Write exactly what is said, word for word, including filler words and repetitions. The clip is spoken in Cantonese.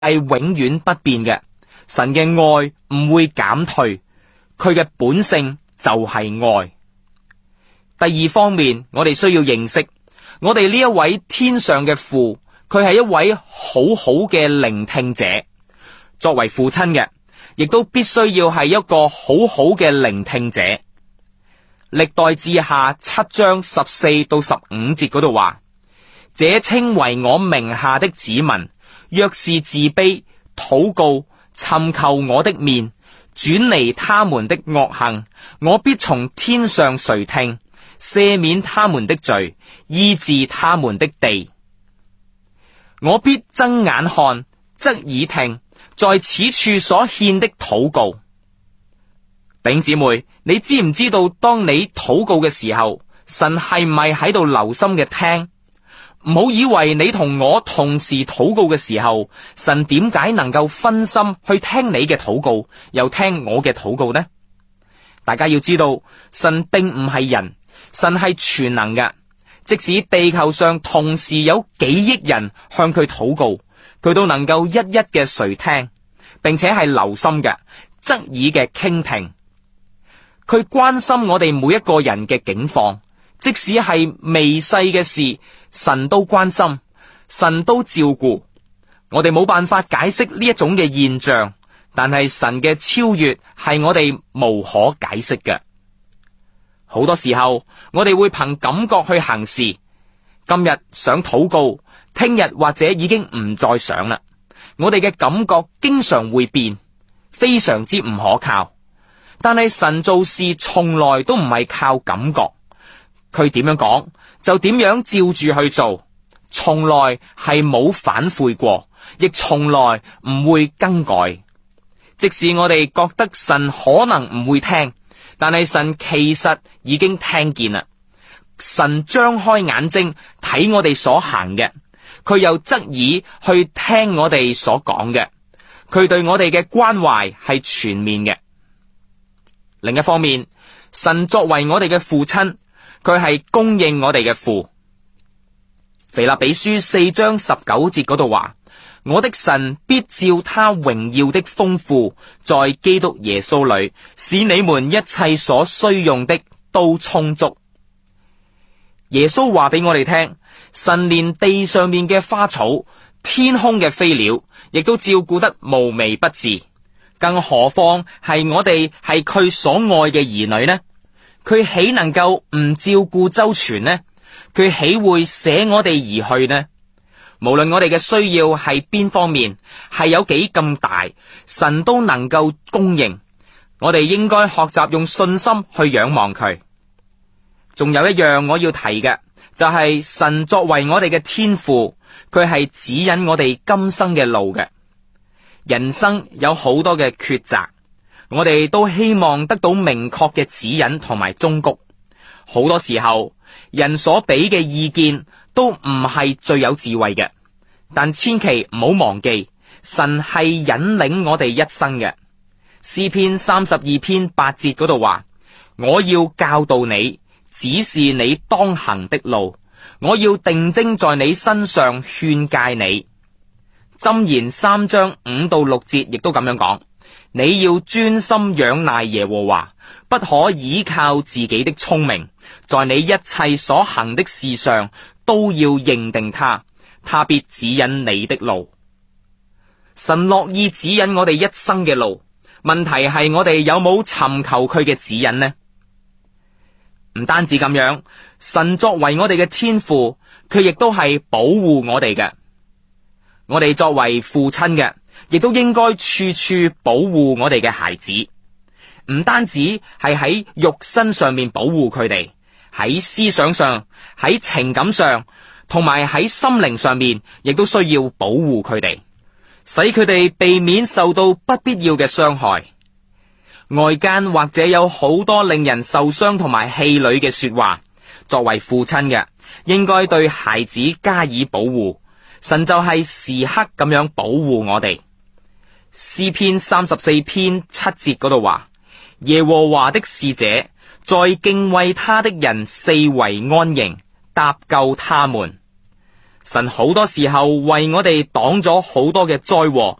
係永遠不變嘅，神嘅愛唔會減退，佢嘅本性就係愛。第二方面，我哋需要認識我哋呢一位天上嘅父，佢係一位好好嘅聆聽者。作為父親嘅，亦都必須要係一個好好嘅聆聽者。歷代志下七章十四到十五節嗰度話：這稱為我名下的子民，若是自卑、禱告、尋求我的面，轉離他們的惡行，我必從天上垂聽，赦免他們的罪，醫治他們的地。我必睜眼看，側耳聽，在此處所獻的禱告。弟兄姊妹，你知唔知道當你禱告嘅時候，神係唔係喺度留心嘅聽？唔好以為你同我同時禱告嘅時候，神點解能夠分心去聽你嘅禱告，又聽我嘅禱告呢？大家要知道，神並唔係人，神係全能嘅。即使地球上同時有幾億人向佢禱告，佢都能夠一一嘅垂聽，並且係留心嘅，側耳嘅傾聽。佢關心我哋每一個人嘅境況，即使係微細嘅事，神都關心，神都照顧。我哋冇辦法解釋呢一種嘅現象，但係神嘅超越係我哋無可解釋嘅。好多時候我哋會憑感覺去行事，今日想禱告，聽日或者已經唔再想啦。我哋嘅感覺經常會變，非常之唔可靠。但係神做事從來都唔係靠感覺，佢點樣講就點樣照住去做，從來係冇反悔過，亦從來唔會更改。即使我哋覺得神可能唔會聽，但係神其實已經聽見啦。神張開眼睛睇我哋所行嘅，佢又側耳去聽我哋所講嘅，佢對我哋嘅關懷係全面嘅。另一方面，神作為我哋嘅父親，佢係供應我哋嘅父。腓立比書四章十九節嗰度話：我的神必照他榮耀的豐富，在基督耶穌裏，使你們一切所需用的都充足。耶穌話俾我哋聽，神連地上面嘅花草、天空嘅飛鳥，亦都照顧得無微不至。更何況係我哋係佢所愛嘅兒女呢？佢豈能夠唔照顧周全呢？佢豈會捨我哋而去呢？無論我哋嘅需要係邊方面，係有幾咁大，神都能夠供應。我哋應該學習用信心去仰望佢。仲有一樣我要提嘅，就係神作為我哋嘅天父，佢係指引我哋今生嘅路嘅。人生有好多嘅抉擇，我哋都希望得到明確嘅指引同埋忠告。好多時候，人所俾嘅意見都唔係最有智慧嘅，但千祈唔好忘記，神係引領我哋一生嘅。詩篇三十二篇八節嗰度話：我要教導你，指示你當行的路，我要定睛在你身上勸誡你。箴言三章五到六節亦都咁樣講：你要專心仰賴耶和華，不可倚靠自己的聰明，在你一切所行的事上都要認定他，他必指引你的路。神樂意指引我哋一生嘅路，問題係我哋有冇尋求佢嘅指引呢？唔單止咁樣，神作為我哋嘅天父，佢亦都係保護我哋嘅。我哋作為父親嘅，亦都應該處處保護我哋嘅孩子，唔單止係喺肉身上面保護佢哋，喺思想上、喺情感上，同埋喺心靈上面，亦都需要保護佢哋，使佢哋避免受到不必要嘅傷害。外間或者有好多令人受傷同埋氣餒嘅說話，作為父親嘅，應該對孩子加以保護。神就係時刻咁樣保護我哋。詩篇三十四篇七節嗰度話：耶和華的使者在敬畏他的人四圍安營，搭救他們。 神好多時候為我哋擋咗好多嘅災禍，